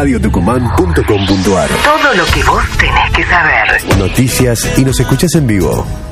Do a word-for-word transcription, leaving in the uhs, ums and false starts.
radio tucumán punto com punto ar. Todo lo que vos tenés que saber. Noticias y nos escuchás en vivo.